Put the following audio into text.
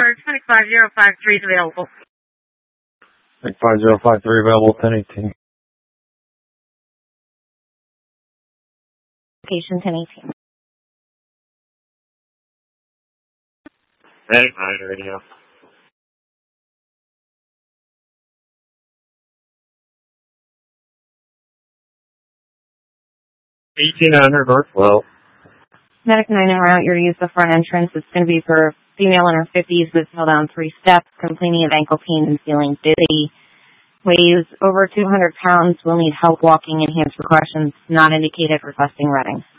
Pittsburgh, 25053 is available. 25053 available, 1018. Location 1018. Medic 9 radio. 1800 Northwell. Medic 9 en route, you're to use the front entrance. It's going to be for a female in her 50s with fell down 3 steps, complaining of ankle pain and feeling dizzy. Weighs over 200 pounds, will need help walking, enhanced precautions, not indicated, requesting Reading.